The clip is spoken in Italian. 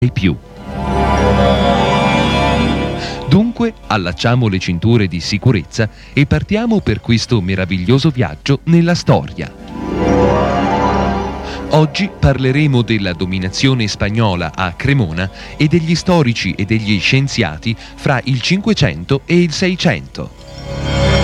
più. Dunque, allacciamo le cinture di sicurezza e partiamo per questo meraviglioso viaggio nella storia. Oggi parleremo della dominazione spagnola a Cremona e degli storici e degli scienziati fra il 500 e il 600.